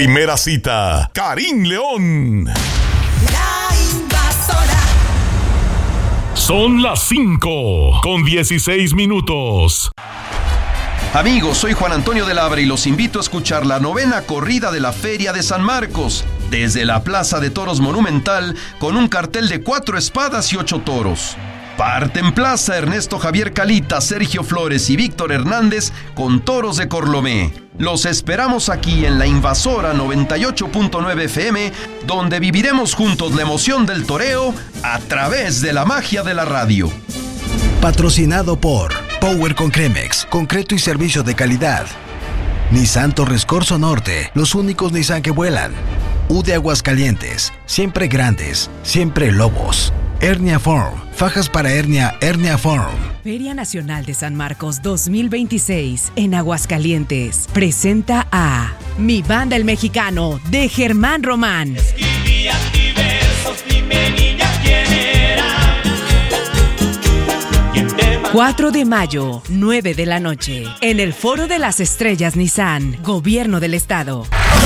primera cita, Karim León. La Invasora. Son las 5:16. Amigos, soy Juan Antonio de Labra y los invito a escuchar la 9ª corrida de la Feria de San Marcos, desde la Plaza de Toros Monumental, con un cartel de 4 espadas y 8 toros. Parten plaza Ernesto Javier Calita, Sergio Flores y Víctor Hernández con toros de Corlomé. Los esperamos aquí en La Invasora 98.9 FM, donde viviremos juntos la emoción del toreo a través de la magia de la radio. Patrocinado por Power con Cremex, concreto y servicio de calidad. Nissan Torres Corso Norte, los únicos Nissan que vuelan. U de Aguascalientes, siempre grandes, siempre lobos. Hernia Form, fajas para hernia, Hernia Form. Feria Nacional de San Marcos 2026 en Aguascalientes presenta a Mi Banda el Mexicano de Germán Román. Escribía diversos, dime niña quién era. 4 de mayo, 9 de la noche, en el Foro de las Estrellas Nissan, Gobierno del Estado.